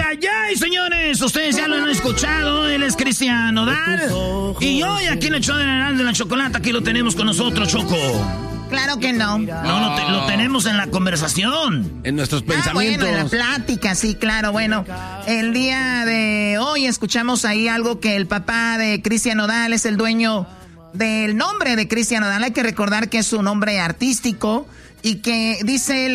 ay, ay, señores! Ustedes ya lo han escuchado. Él es Cristian Nodal. Y hoy aquí en el show de la Chocolata, aquí lo tenemos con nosotros, Choco. Claro que no. No, lo tenemos en la conversación. En nuestros pensamientos. Bueno, en la plática, sí, claro. Bueno, el día de hoy escuchamos ahí algo que el papá de Cristian Nodal es el dueño del nombre de Cristian Nodal. Hay que recordar que es su nombre artístico y que dice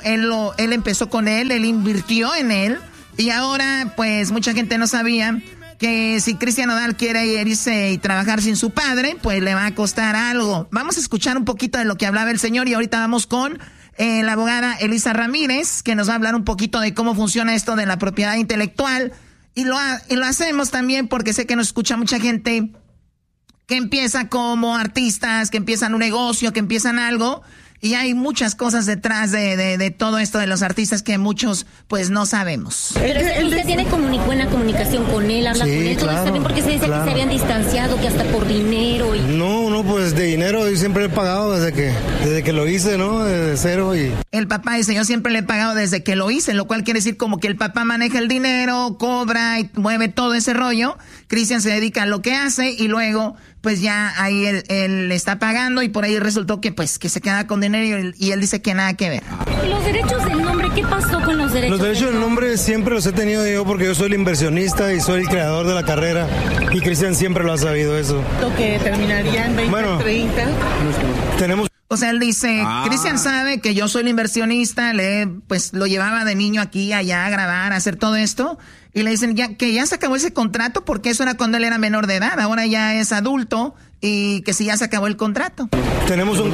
él empezó con él invirtió en él y ahora pues mucha gente no sabía que si Cristian Nodal quiere irse y trabajar sin su padre, pues le va a costar algo. Vamos a escuchar un poquito de lo que hablaba el señor y ahorita vamos con la abogada Elisa Ramírez, que nos va a hablar un poquito de cómo funciona esto de la propiedad intelectual. Y lo hacemos también porque sé que nos escucha mucha gente que empieza como artistas, que empiezan un negocio, que empiezan algo. Y hay muchas cosas detrás de todo esto de los artistas que muchos pues no sabemos. Pero usted tiene buena comunicación con él, habla con él, todo está bien, porque se dice que se habían distanciado, que hasta por dinero. No, pues de dinero yo siempre he pagado desde que lo hice, ¿no? Desde cero y... El papá dice, yo siempre le he pagado desde que lo hice, lo cual quiere decir como que el papá maneja el dinero, cobra y mueve todo ese rollo. Cristian se dedica a lo que hace y luego pues ya ahí él le está pagando y por ahí resultó que pues que se queda con dinero y él dice que nada que ver. ¿Y los derechos del nombre? ¿Qué pasó con los derechos? Los derechos del nombre siempre los he tenido yo porque yo soy el inversionista y soy el creador de la carrera y Cristian siempre lo ha sabido eso. Lo que terminaría en 2030. Tenemos... O sea, él dice, Cristian sabe que yo soy el inversionista, pues lo llevaba de niño aquí, allá, a grabar, a hacer todo esto. Y le dicen que ya se acabó ese contrato porque eso era cuando él era menor de edad. Ahora ya es adulto y que sí ya se acabó el contrato. Tenemos un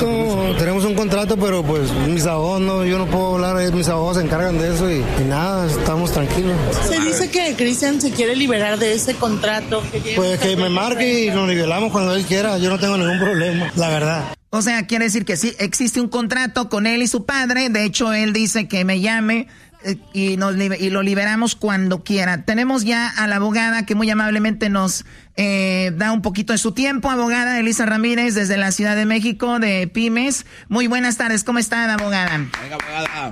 contrato, pero pues mis abogados no, yo no puedo hablar, mis abogados se encargan de eso y nada, estamos tranquilos. Se dice que Cristian se quiere liberar de ese contrato. Pues que me marque y nos liberamos cuando él quiera, yo no tengo ningún problema, la verdad. O sea, quiere decir que sí, existe un contrato con él y su padre. De hecho, él dice que me llame y lo liberamos cuando quiera. Tenemos ya a la abogada que muy amablemente nos da un poquito de su tiempo. Abogada Elisa Ramírez desde la Ciudad de México, de Pymes. Muy buenas tardes, ¿cómo está, abogada? Venga, abogada.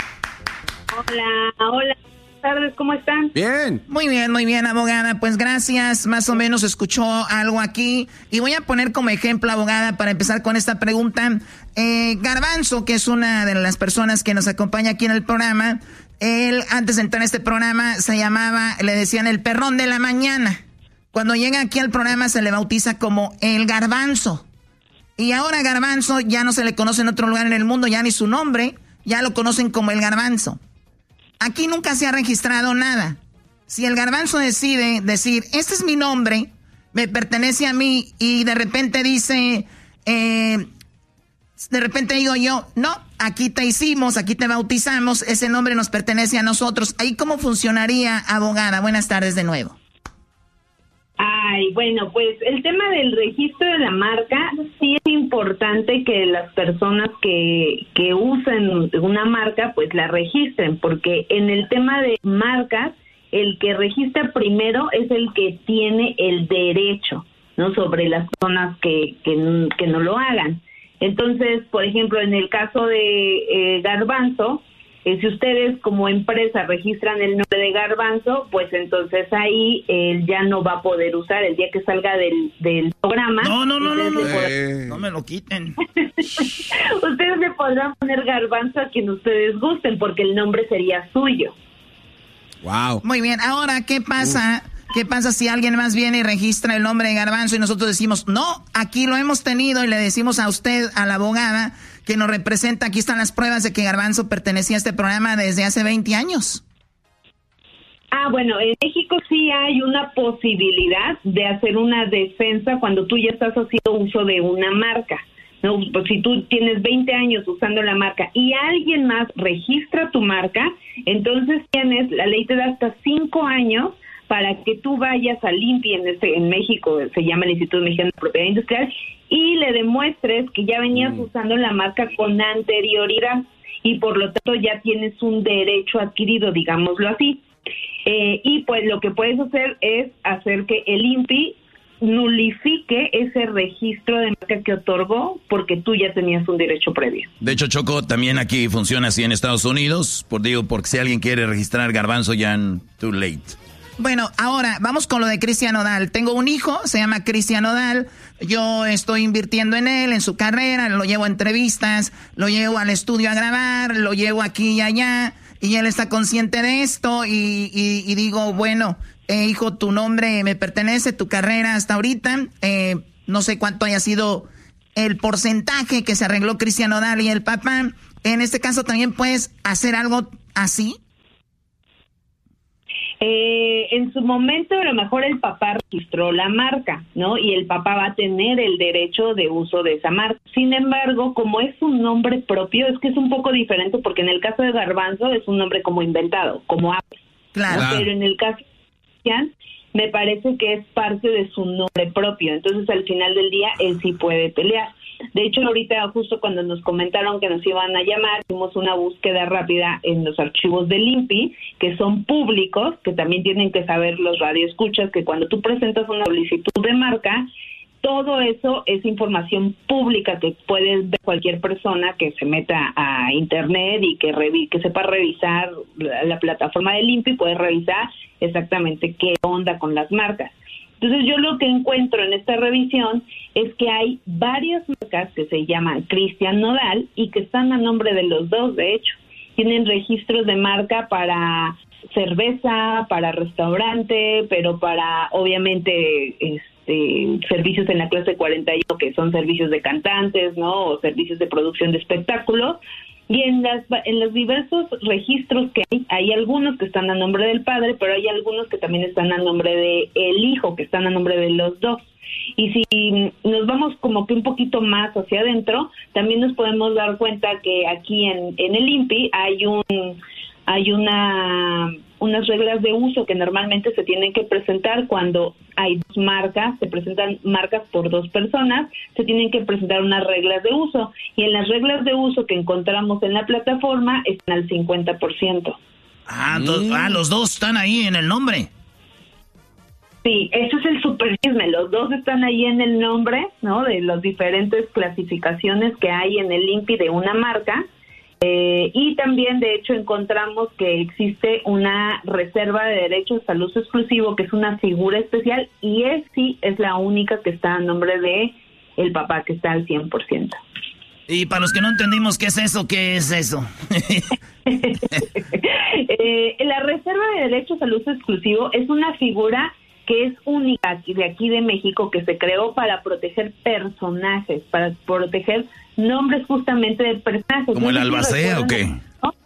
Hola. Tardes, ¿cómo están? Bien. Muy bien, abogada. Pues gracias, más o menos escuchó algo aquí. Y voy a poner como ejemplo, abogada, para empezar con esta pregunta. Garbanzo, que es una de las personas que nos acompaña aquí en el programa, él antes de entrar a este programa le decían el perrón de la mañana. Cuando llega aquí al programa se le bautiza como el Garbanzo. Y ahora Garbanzo ya no se le conoce en otro lugar en el mundo, ya ni su nombre, ya lo conocen como el Garbanzo. Aquí nunca se ha registrado nada. Si el Garbanzo decide decir, este es mi nombre, me pertenece a mí, y de repente dice, de repente digo yo, no, aquí te hicimos, aquí te bautizamos, ese nombre nos pertenece a nosotros. ¿Ahí cómo funcionaría, abogada? Buenas tardes de nuevo. Ay, bueno, pues el tema del registro de la marca, sí es importante que las personas que usen una marca, pues la registren, porque en el tema de marcas, el que registra primero es el que tiene el derecho, ¿no? Sobre las personas que no lo hagan. Entonces, por ejemplo, en el caso de Garbanzo, si ustedes como empresa registran el nombre de Garbanzo, pues entonces ahí él ya no va a poder usar el día que salga del programa. No me lo quiten. Ustedes le podrán poner Garbanzo a quien ustedes gusten, porque el nombre sería suyo. Wow. Muy bien, ahora, ¿qué pasa? ¿Qué pasa si alguien más viene y registra el nombre de Garbanzo y nosotros decimos, no, aquí lo hemos tenido, y le decimos a usted, a la abogada que nos representa, aquí están las pruebas de que Garbanzo pertenecía a este programa desde hace 20 años? Bueno, en México sí hay una posibilidad de hacer una defensa cuando tú ya estás haciendo uso de una marca, ¿no? Pues si tú tienes 20 años usando la marca y alguien más registra tu marca, entonces la ley te da hasta 5 años para que tú vayas al INPI, en México se llama el Instituto Mexicano de Propiedad Industrial, y le demuestres que ya venías usando la marca con anterioridad y por lo tanto ya tienes un derecho adquirido, digámoslo así. Y pues lo que puedes hacer es hacer que el INPI nulifique ese registro de marca que otorgó porque tú ya tenías un derecho previo. De hecho, Choco, también aquí funciona así en Estados Unidos, porque si alguien quiere registrar Garbanzo, ya too late. Bueno, ahora vamos con lo de Cristian Nodal. Tengo un hijo, se llama Cristian Nodal. Yo estoy invirtiendo en él, en su carrera, lo llevo a entrevistas, lo llevo al estudio a grabar, lo llevo aquí y allá, y él está consciente de esto y digo, bueno, hijo, tu nombre me pertenece, tu carrera hasta ahorita, no sé cuánto haya sido el porcentaje que se arregló Cristian Nodal y el papá. En este caso también puedes hacer algo así. En su momento a lo mejor el papá registró la marca, ¿no? Y el papá va a tener el derecho de uso de esa marca. Sin embargo, como es un nombre propio, es que es un poco diferente porque en el caso de Garbanzo es un nombre como inventado, como Apple. Claro. ¿No? Pero en el caso de Cristian, me parece que es parte de su nombre propio. Entonces al final del día él sí puede pelear. De hecho, ahorita justo cuando nos comentaron que nos iban a llamar, hicimos una búsqueda rápida en los archivos del INPI, que son públicos, que también tienen que saber los radioescuchas, que cuando tú presentas una solicitud de marca, todo eso es información pública que puede ver cualquier persona que se meta a internet y que sepa revisar la plataforma del INPI, puede revisar exactamente qué onda con las marcas. Entonces yo lo que encuentro en esta revisión es que hay varias marcas que se llaman Cristian Nodal y que están a nombre de los dos, de hecho. Tienen registros de marca para cerveza, para restaurante, pero para obviamente servicios en la clase 41 que son servicios de cantantes, ¿no? O servicios de producción de espectáculos. Y en los diversos registros que hay algunos que están a nombre del padre, pero hay algunos que también están a nombre de el hijo, que están a nombre de los dos. Y si nos vamos como que un poquito más hacia adentro, también nos podemos dar cuenta que aquí en el INPI hay unas reglas de uso que normalmente se tienen que presentar cuando hay dos marcas, se presentan marcas por dos personas, se tienen que presentar unas reglas de uso. Y en las reglas de uso que encontramos en la plataforma están al 50%. Los dos están ahí en el nombre. Sí, eso es el super chisme. Los dos están ahí en el nombre, ¿no? De las diferentes clasificaciones que hay en el INPI de una marca. Y también, de hecho, encontramos que existe una reserva de derechos al uso exclusivo, que es una figura especial, y sí es la única que está a nombre de el papá, que está al 100%. Y para los que no entendimos qué es eso, ¿qué es eso? La reserva de derechos al uso exclusivo es una figura que es única de aquí de México, que se creó para proteger personajes, para proteger nombres justamente de personajes. ¿Como el Albacea o qué?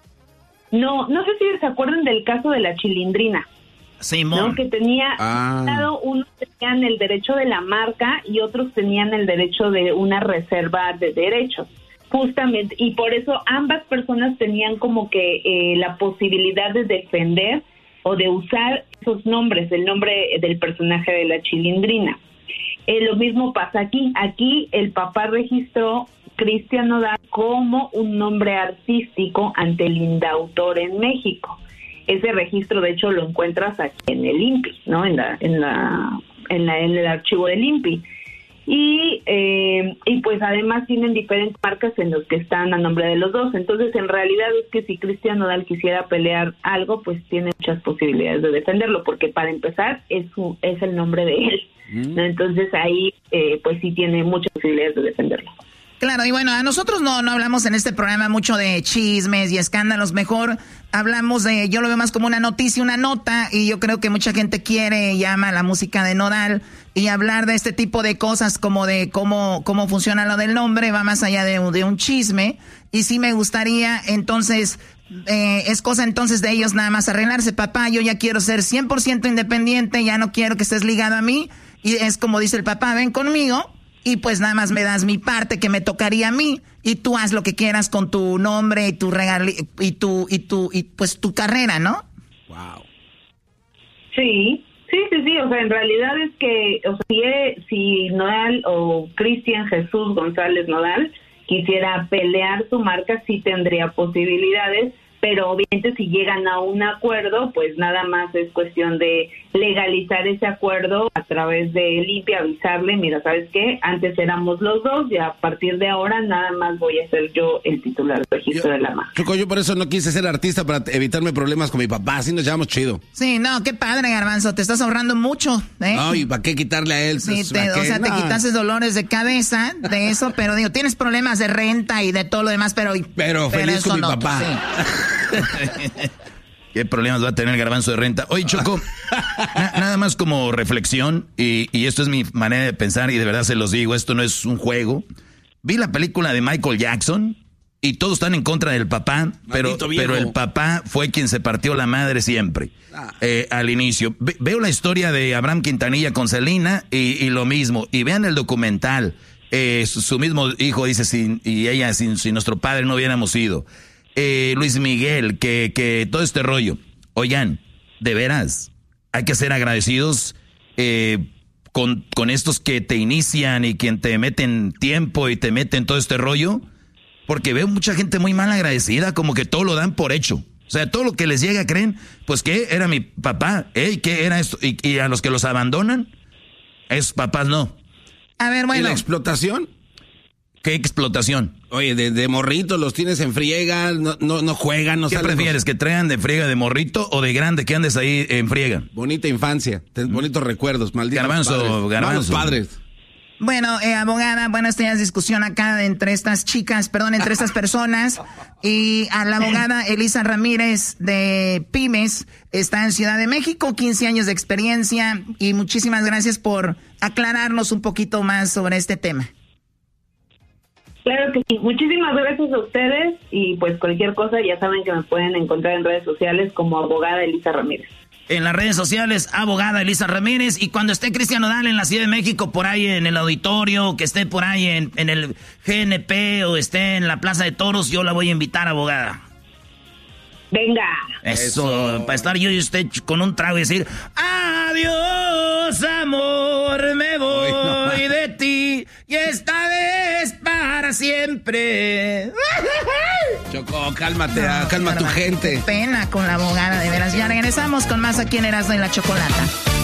No sé si se acuerdan del caso de la Chilindrina. Simón. ¿No? Que tenía, unos tenían el derecho de la marca y otros tenían el derecho de una reserva de derechos. Justamente, y por eso ambas personas tenían como que la posibilidad de defender o de usar esos nombres, el nombre del personaje de la Chilindrina. Lo mismo pasa aquí. Aquí el papá registró Cristian Nodal como un nombre artístico ante el INDAUTOR en México. Ese registro, de hecho, lo encuentras aquí en el INPI, ¿no? En el archivo del INPI. Y pues además tienen diferentes marcas en los que están a nombre de los dos. Entonces, en realidad es que si Cristian Nodal quisiera pelear algo, pues tiene muchas posibilidades de defenderlo, porque para empezar es el nombre de él, ¿no? Entonces ahí pues sí tiene muchas posibilidades de defenderlo. Claro, y bueno, a nosotros no hablamos en este programa mucho de chismes y escándalos, mejor hablamos yo lo veo más como una noticia, una nota, y yo creo que mucha gente llama a la música de Nodal, y hablar de este tipo de cosas como de cómo funciona lo del nombre va más allá de un chisme, y sí me gustaría, entonces, es cosa entonces de ellos nada más arreglarse. Papá, yo ya quiero ser 100% independiente, ya no quiero que estés ligado a mí, y es como dice el papá, ven conmigo, y pues nada más me das mi parte que me tocaría a mí, y tú haz lo que quieras con tu nombre y tu regalo y pues tu carrera, ¿no? Wow. Sí, o sea, en realidad es que, o sea, si Nodal o Cristian Jesús González Nodal quisiera pelear su marca, sí tendría posibilidades, pero obviamente si llegan a un acuerdo, pues nada más es cuestión de legalizar ese acuerdo a través de limpia avisarle, mira, ¿sabes qué? Antes éramos los dos y a partir de ahora nada más voy a ser yo el titular del registro de la marca. Choco, yo por eso no quise ser artista, para evitarme problemas con mi papá, así nos llevamos chido. Sí, no, qué padre, Garbanzo, te estás ahorrando mucho, ¿eh? No, ¿y para qué quitarle a él? Sí, te quitaste dolores de cabeza de eso, pero digo, tienes problemas de renta y de todo lo demás, pero feliz con mi papá. Sí. ¿Qué problemas va a tener el Garbanzo de renta? Oye, Choco, nada más como reflexión, y esto es mi manera de pensar, y de verdad se los digo, esto no es un juego. Vi la película de Michael Jackson, y todos están en contra del papá, pero el papá fue quien se partió la madre siempre, al inicio. Veo la historia de Abraham Quintanilla con Selena, y lo mismo, y vean el documental, su mismo hijo dice, sin nuestro padre no hubiéramos ido. Luis Miguel, que todo este rollo. Oigan, de veras, hay que ser agradecidos con estos que te inician y quien te meten tiempo y te meten todo este rollo, porque veo mucha gente muy mal agradecida, como que todo lo dan por hecho. O sea, todo lo que les llega creen, pues que era mi papá, ¿qué era esto? Y a los que los abandonan, esos papás no. A ver, bueno. ¿Y la explotación? ¿Qué explotación? Oye, de morrito los tienes en friega, no juegan, no ¿Qué salen. prefieres, que traigan de friega de morrito o de grande que andes ahí en friega? Bonita infancia, bonitos recuerdos, malditos Garbanzo. Malos padres. Bueno, abogada, esta ya es discusión acá entre estas personas. Y a la abogada Elisa Ramírez de Pymes está en Ciudad de México, 15 años de experiencia. Y muchísimas gracias por aclararnos un poquito más sobre este tema. Claro que sí. Muchísimas gracias a ustedes y pues cualquier cosa ya saben que me pueden encontrar en redes sociales como abogada Elisa Ramírez. En las redes sociales, abogada Elisa Ramírez. Y cuando esté Cristian Nodal en la Ciudad de México, por ahí en el auditorio, que esté por ahí en el GNP o esté en la Plaza de Toros, yo la voy a invitar, abogada. Venga. Eso, para estar yo y usted con un trago y decir, adiós, amor, me voy de ti, y esta vez para siempre. Choco, cálmate, calma tu gente. Qué pena con la abogada, de veras. Ya regresamos con más aquí en Erasmo y la Chocolata.